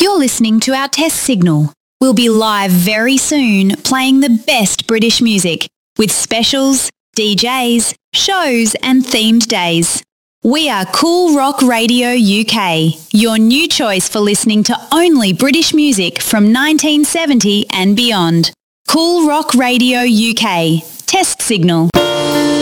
You're listening to our test signal. We'll be live very soon playing the best British music with specials, DJs, shows and themed days. We are Cool Rock Radio UK, your new choice for listening to only British music from 1970 and beyond. Cool Rock Radio UK. Test signal.